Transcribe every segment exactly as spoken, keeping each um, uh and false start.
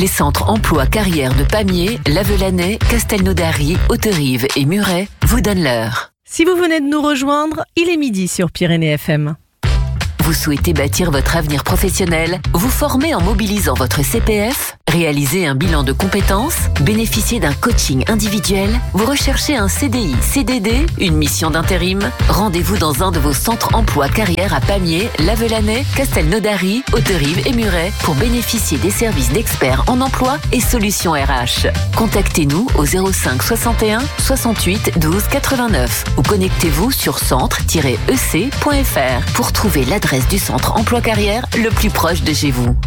Les centres emploi carrière de Pamiers, Lavelanet, Castelnaudary, Hauterive et Muret vous donnent l'heure. Si vous venez de nous rejoindre, il est midi sur Pyrénées F M. Vous souhaitez bâtir votre avenir professionnel, vous former en mobilisant votre C P F, réaliser un bilan de compétences, bénéficier d'un coaching individuel, vous recherchez un C D I, C D D, une mission d'intérim. Rendez-vous dans un de vos centres emploi carrière à Pamiers, Lavelanet, Castelnaudary, Hauterive et Muret pour bénéficier des services d'experts en emploi et solutions R H. Contactez-nous au zéro cinq soixante et un soixante-huit douze quatre-vingt-neuf ou connectez-vous sur centre tiret e c point f r pour trouver l'adresse du centre emploi carrière le plus proche de chez vous.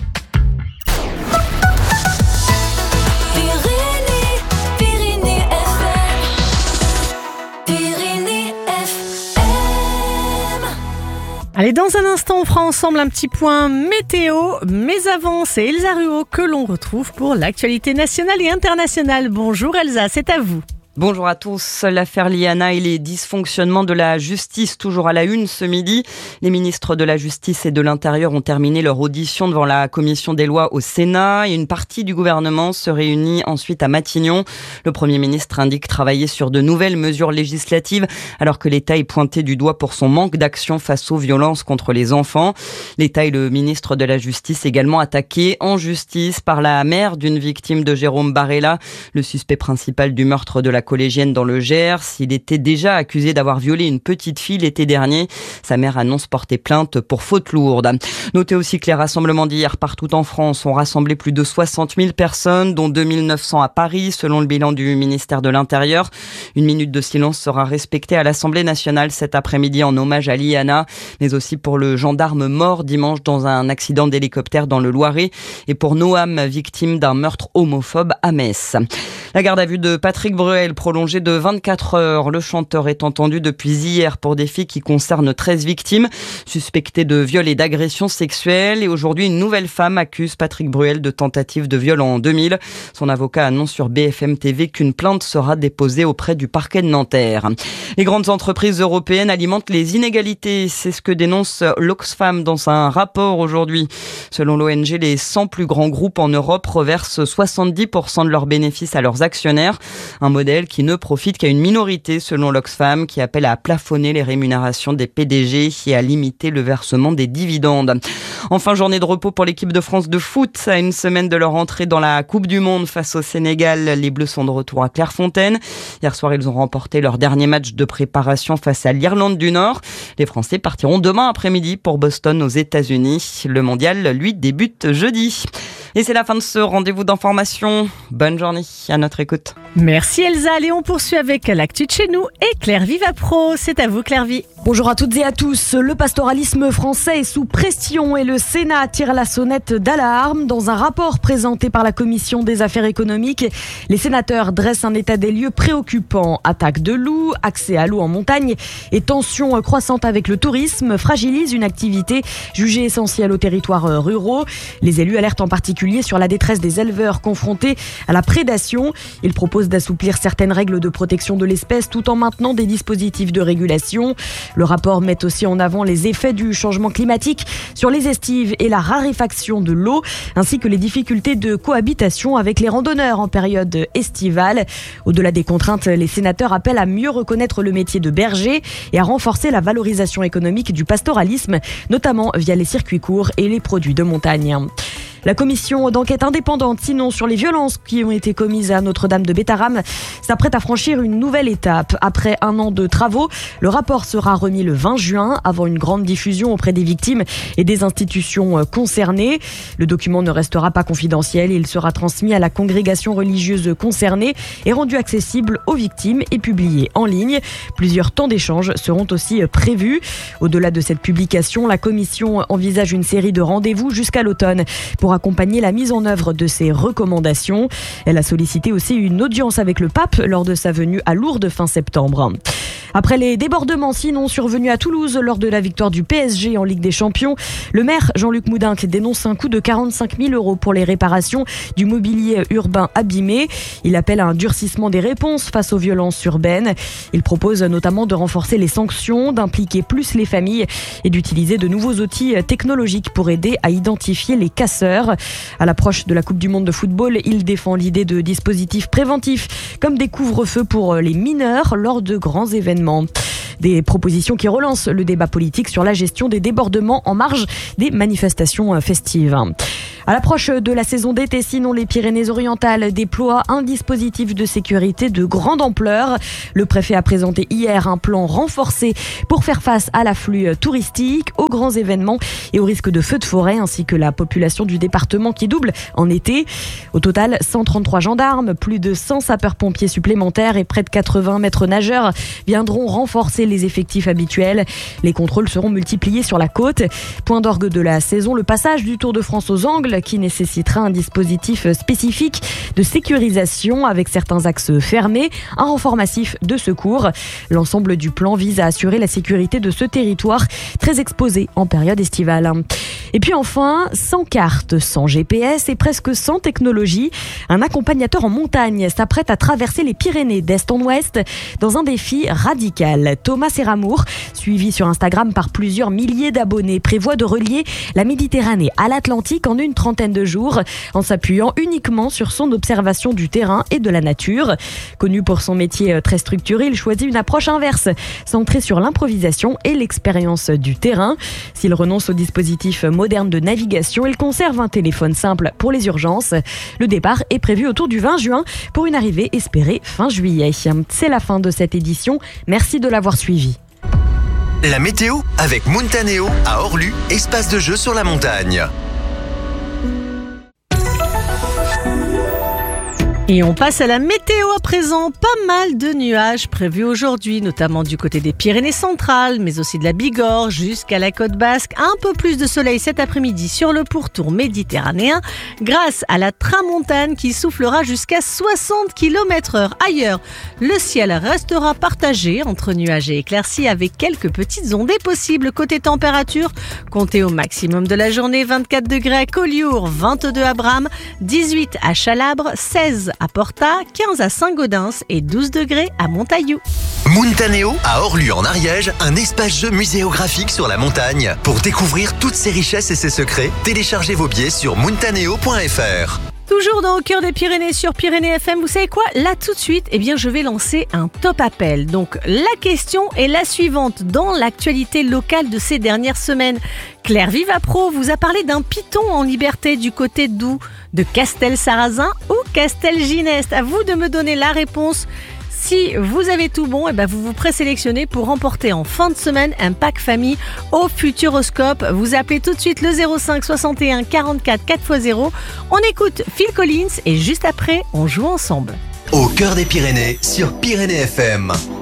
Allez, dans un instant, on fera ensemble un petit point météo. Mais avant, c'est Elsa Ruot que l'on retrouve pour l'actualité nationale et internationale. Bonjour Elsa, c'est à vous. Bonjour à tous. L'affaire Liana et les dysfonctionnements de la justice, toujours à la une ce midi. Les ministres de la Justice et de l'Intérieur ont terminé leur audition devant la commission des lois au Sénat et une partie du gouvernement se réunit ensuite à Matignon. Le Premier ministre indique travailler sur de nouvelles mesures législatives alors que l'État est pointé du doigt pour son manque d'action face aux violences contre les enfants. L'État et le ministre de la Justice également attaqués en justice par la mère d'une victime de Jérôme Barella, le suspect principal du meurtre de la collégienne dans le Gers. Il était déjà accusé d'avoir violé une petite fille l'été dernier. Sa mère annonce porter plainte pour faute lourde. Notez aussi que les rassemblements d'hier partout en France ont rassemblé plus de soixante mille personnes, dont deux mille neuf cents à Paris, selon le bilan du ministère de l'Intérieur. Une minute de silence sera respectée à l'Assemblée nationale cet après-midi en hommage à Liana, mais aussi pour le gendarme mort dimanche dans un accident d'hélicoptère dans le Loiret et pour Noam, victime d'un meurtre homophobe à Metz. La garde à vue de Patrick Bruel prolongée de vingt-quatre heures. Le chanteur est entendu depuis hier pour des faits qui concernent treize victimes suspectées de viol et d'agression sexuelle. Et aujourd'hui, une nouvelle femme accuse Patrick Bruel de tentative de viol en deux mille. Son avocat annonce sur B F M T V qu'une plainte sera déposée auprès du parquet de Nanterre. Les grandes entreprises européennes alimentent les inégalités. C'est ce que dénonce l'Oxfam dans un rapport aujourd'hui. Selon l'O N G, les cent plus grands groupes en Europe reversent soixante-dix pour cent de leurs bénéfices à leurs actionnaires. Un modèle qui ne profite qu'à une minorité selon l'Oxfam, qui appelle à plafonner les rémunérations des P D G et à limiter le versement des dividendes. Enfin, journée de repos pour l'équipe de France de foot. À une semaine de leur entrée dans la Coupe du Monde face au Sénégal, les Bleus sont de retour à Clairefontaine. Hier soir, ils ont remporté leur dernier match de préparation face à l'Irlande du Nord. Les Français partiront demain après-midi pour Boston aux États-Unis. Le mondial, lui, débute jeudi. Et c'est la fin de ce rendez-vous d'information. Bonne journée à notre écoute. Merci Elsa. Allez, on poursuit avec l'actu de chez nous et Claire Vivapro. C'est à vous Claire V. Bonjour à toutes et à tous. Le pastoralisme français est sous pression et le Sénat tire la sonnette d'alarme. Dans un rapport présenté par la Commission des affaires économiques, les sénateurs dressent un état des lieux préoccupant. Attaque de loups, accès à l'eau en montagne et tensions croissantes avec le tourisme fragilisent une activité jugée essentielle aux territoires ruraux. Les élus alertent en particulier sur la détresse des éleveurs confrontés à la prédation. Ils proposent d'assouplir certaines règles de protection de l'espèce tout en maintenant des dispositifs de régulation. Le rapport met aussi en avant les effets du changement climatique sur les estives et la raréfaction de l'eau, ainsi que les difficultés de cohabitation avec les randonneurs en période estivale. Au-delà des contraintes, les sénateurs appellent à mieux reconnaître le métier de berger et à renforcer la valorisation économique du pastoralisme, notamment via les circuits courts et les produits de montagne. La commission d'enquête indépendante, sinon sur les violences qui ont été commises à Notre-Dame de Bétharram, s'apprête à franchir une nouvelle étape. Après un an de travaux, le rapport sera remis le vingt juin, avant une grande diffusion auprès des victimes et des institutions concernées. Le document ne restera pas confidentiel, il sera transmis à la congrégation religieuse concernée et rendu accessible aux victimes et publié en ligne. Plusieurs temps d'échange seront aussi prévus. Au-delà de cette publication, la commission envisage une série de rendez-vous jusqu'à l'automne pour accompagner la mise en œuvre de ces recommandations. Elle a sollicité aussi une audience avec le pape lors de sa venue à Lourdes fin septembre. Après les débordements sinon survenus à Toulouse lors de la victoire du P S G en Ligue des Champions, le maire Jean-Luc Moudenc dénonce un coût de quarante-cinq mille euros pour les réparations du mobilier urbain abîmé. Il appelle à un durcissement des réponses face aux violences urbaines. Il propose notamment de renforcer les sanctions, d'impliquer plus les familles et d'utiliser de nouveaux outils technologiques pour aider à identifier les casseurs. sénateur. À l'approche de la Coupe du Monde de football, il défend l'idée de dispositifs préventifs comme des couvre-feux pour les mineurs lors de grands événements. Des propositions qui relancent le débat politique sur la gestion des débordements en marge des manifestations festives. À l'approche de la saison d'été, sinon les Pyrénées-Orientales déploient un dispositif de sécurité de grande ampleur. Le préfet a présenté hier un plan renforcé pour faire face à l'afflux touristique, aux grands événements et au risque de feux de forêt, ainsi que la population du département qui double en été. Au total, cent trente-trois gendarmes, plus de cent sapeurs-pompiers supplémentaires et près de quatre-vingts maîtres nageurs viendront renforcer les effectifs habituels. Les contrôles seront multipliés sur la côte. Point d'orgue de la saison, le passage du Tour de France aux Angles, qui nécessitera un dispositif spécifique de sécurisation avec certains axes fermés, un renfort massif de secours. L'ensemble du plan vise à assurer la sécurité de ce territoire très exposé en période estivale. Et puis enfin, sans carte, sans G P S et presque sans technologie, un accompagnateur en montagne s'apprête à traverser les Pyrénées d'est en ouest dans un défi radical. Thomas Seramour, suivi sur Instagram par plusieurs milliers d'abonnés, prévoit de relier la Méditerranée à l'Atlantique en une trentaine de jours, en s'appuyant uniquement sur son observation du terrain et de la nature. Connu pour son métier très structuré, il choisit une approche inverse, centrée sur l'improvisation et l'expérience du terrain. S'il renonce au dispositif moderne de navigation, il conserve un téléphone simple pour les urgences. Le départ est prévu autour du vingt juin pour une arrivée espérée fin juillet. C'est la fin de cette édition. Merci de l'avoir suivi. La météo avec Muntaneo à Orlu, espace de jeu sur la montagne. Et on passe à la météo à présent. Pas mal de nuages prévus aujourd'hui, notamment du côté des Pyrénées centrales, mais aussi de la Bigorre jusqu'à la côte basque. Un peu plus de soleil cet après-midi sur le pourtour méditerranéen grâce à la tramontane qui soufflera jusqu'à soixante kilomètres heure. Ailleurs, le ciel restera partagé entre nuages et éclaircies avec quelques petites ondées possibles. Côté température, comptez au maximum de la journée vingt-quatre degrés à Collioure, vingt-deux à Bram, dix-huit à Chalabre, seize à Porta, quinze à Saint-Gaudens et douze degrés à Montaillou. Muntaneo à Orlu en Ariège, un espace-jeu muséographique sur la montagne. Pour découvrir toutes ses richesses et ses secrets, téléchargez vos billets sur muntaneo point f r. Toujours dans Au cœur des Pyrénées sur Pyrénées F M, vous savez quoi? Là tout de suite, eh bien, je vais lancer un top appel. Donc la question est la suivante. Dans l'actualité locale de ces dernières semaines, Claire Vivapro vous a parlé d'un python en liberté du côté d'où? De Castel-Sarrazin ou Castelginest? À vous de me donner la réponse. Si vous avez tout bon, eh ben vous vous présélectionnez pour remporter en fin de semaine un pack famille au Futuroscope. Vous appelez tout de suite le zéro cinq soixante et un quarante-quatre quatre fois zéro. On écoute Phil Collins et juste après, on joue ensemble. Au cœur des Pyrénées sur Pyrénées F M.